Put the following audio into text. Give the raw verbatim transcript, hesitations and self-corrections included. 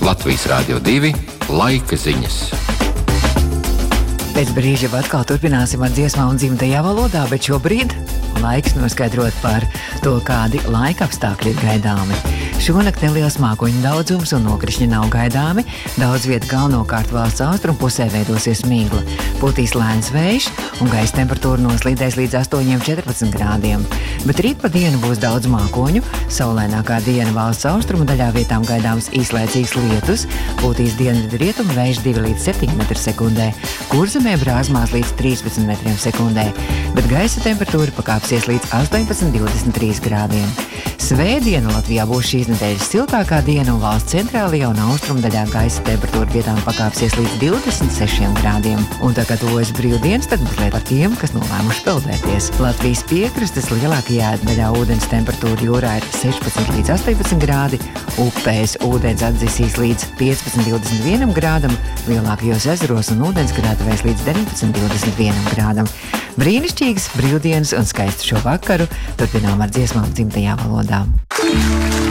Latvijas Rādio divi laika ziņas. Pēc brīža atkal turpināsim ar dziesmām un dzimtajā valodā, bet šobrīd laiks noskaidrot par to, kādi laika apstākļi ir gaidāmi. Šonakt neliels mākoņu daudzums un nokrišņi nav gaidāmi. Daudz viet galvenokārt valsts austrumu pusē veidosies migla. Pūtīs lēns vējš un gaisa temperatūra noslīdēs līdz astoņiem četrpadsmit grādiem. Bet rīt pa dienu būs daudz mākoņu. Saulainākā diena valsts austrumu daļā vietām gaidāms īslaicīgs lietus. Pūtīs dienvidu rietumu vējš divi līdz septiņi metri sekundē. Kurzemē brāzmās līdz trīspadsmit metriem sekundē. Bet gaisa temperatūra pakāpsies līdz astoņpadsmit divdesmit trīs grādiem. Svētdiena Latvijā būs šīs nedēļas siltākā diena un valsts centrālajā un austrumu daļā gaisa temperatūra vietām pakāpsies līdz divdesmit sešiem grādiem. Un tā kā tuvojas brīvdienas, tad mazliet par tiem, kas nolēmuši peldēties. Latvijas piekrastes lielākajā daļā ūdens temperatūra jūrā ir sešpadsmit līdz astoņpadsmit grādi, upēs ūdens atdzisīs līdz piecpadsmit līdz divdesmit vienam grādam, lielākajos ezeros un ūdenskrātuvēs līdz deviņpadsmit līdz divdesmit vienam grādam. Brīnišķīgas brīvdienas un skaistu šo vakaru turpinām ar dziesmām dzimtajā valodā.